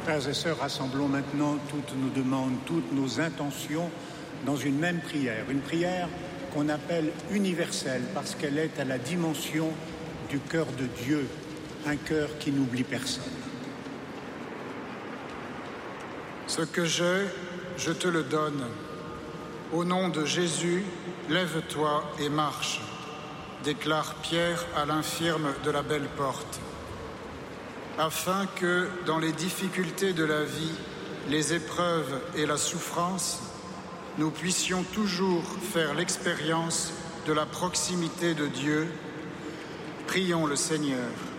Frères et sœurs, rassemblons maintenant toutes nos demandes, toutes nos intentions dans une même prière. Une prière qu'on appelle universelle parce qu'elle est à la dimension du cœur de Dieu, un cœur qui n'oublie personne. Ce que j'ai, je te le donne. Au nom de Jésus, lève-toi et marche, déclare Pierre à l'infirme de la Belle Porte. Afin que, dans les difficultés de la vie, les épreuves et la souffrance, nous puissions toujours faire l'expérience de la proximité de Dieu, prions le Seigneur.